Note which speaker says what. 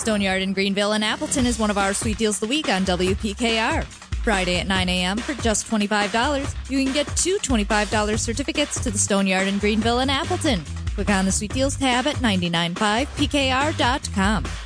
Speaker 1: Stoneyard in Greenville and Appleton is one of our sweet deals of the week on WPKR. Friday at 9 a.m. for just $25, you can get 2 $25 certificates to the Stoneyard in Greenville and Appleton. Click on the Sweet Deals tab at 995pkr.com.